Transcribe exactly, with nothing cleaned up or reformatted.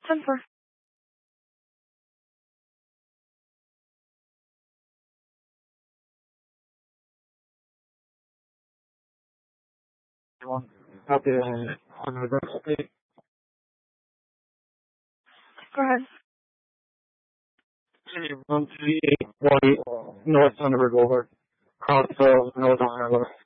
ten four. One. Happy uh, anniversary. Go ahead. one three eight Y North Thunderbird Boulevard, Crossville, Northern Ireland.